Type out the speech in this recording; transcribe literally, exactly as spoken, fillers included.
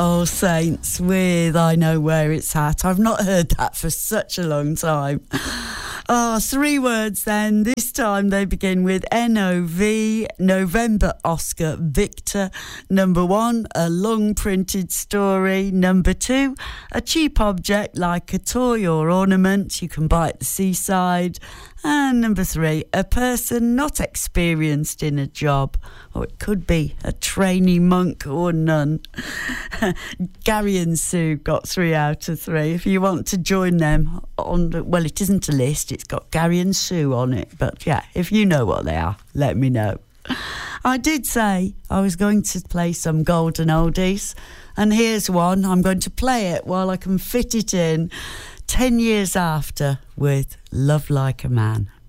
All Saints with I Know Where It's At. I've not heard that for such a long time. Oh, three words then. This time they begin with N O V, November Oscar Victor. Number one, a long printed story. Number two, a cheap object like a toy or ornament you can buy at the seaside. And number three, a person not experienced in a job, or it could be a trainee monk or nun. Gary and Sue got three out of three. If you want to join them on, the, well, it isn't a list, it's got Gary and Sue on it. But yeah, if you know what they are, let me know. I did say I was going to play some golden oldies, and here's one. I'm going to play it while I can fit it in. Ten years after with Love Like a Man.